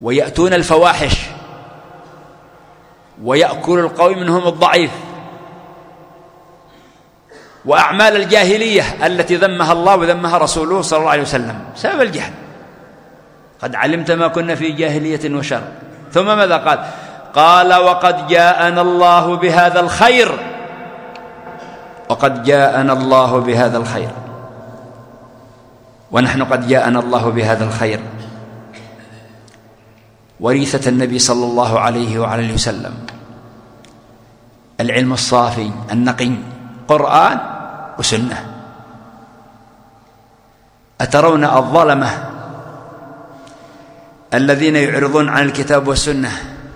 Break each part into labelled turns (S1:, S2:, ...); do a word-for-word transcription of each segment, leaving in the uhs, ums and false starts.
S1: ويأتون الفواحش ويأكل القوي منهم الضعيف، وأعمال الجاهلية التي ذمها الله وذمها رسوله صلى الله عليه وسلم سبب الجهل. قد علمت ما كنا في جاهلية وشر. ثم ماذا قال؟ قال وقد جاءنا الله بهذا الخير، وقد جاءنا الله بهذا الخير، ونحن قد جاءنا الله بهذا الخير. وريثة النبي صلى الله عليه وعلى وسلم، العلم الصافي النقي، قرآن وسنة. أترون الظلمة الذين يعرضون عن الكتاب والسنة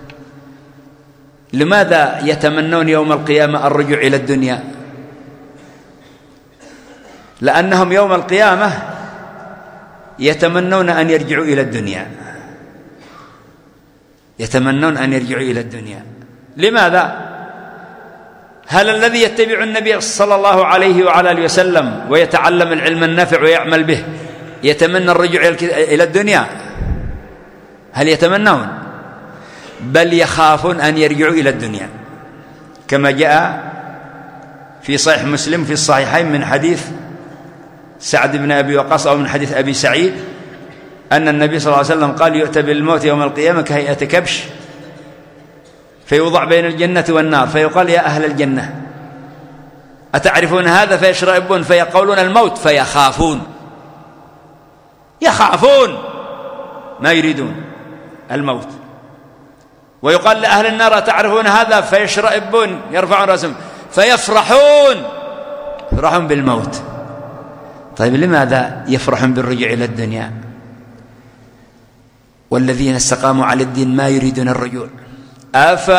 S1: لماذا يتمنون يوم القيامة الرجوع إلى الدنيا؟ لأنهم يوم القيامة يتمنون أن يرجعوا إلى الدنيا، يتمنون أن يرجعوا إلى الدنيا. لماذا؟ هل الذي يتبع النبي صلى الله عليه وعلى آله وسلم ويتعلم العلم النافع ويعمل به يتمنى الرجوع إلى الدنيا؟ هل يتمنون؟ بل يخافون أن يرجعوا إلى الدنيا، كما جاء في صحيح مسلم في الصحيحين من حديث سعد بن أبي وقاص أو من حديث أبي سعيد أن النبي صلى الله عليه وسلم قال يؤتى بالموت يوم القيامة كهيئة كبش فيوضع بين الجنة والنار فيقال يا أهل الجنة أتعرفون هذا؟ فيشرئبون فيقولون الموت فيخافون، يخافون ما يريدون الموت. ويقال لأهل النار أتعرفون هذا؟ فيشرئبون يرفعون رأسهم فيفرحون، يفرحون بالموت. طيب لماذا يفرحون بالرجوع إلى الدنيا؟ والذين استقاموا على الدين ما يريدون الرجوع. أف